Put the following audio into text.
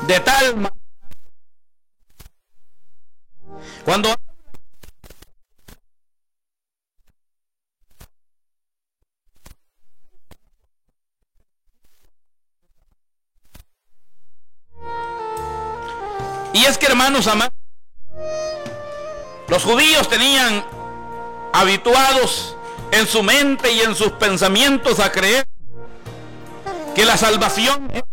De tal manera, cuando y es que, hermanos amados, los judíos tenían habituados en su mente y en sus pensamientos a creer que la salvación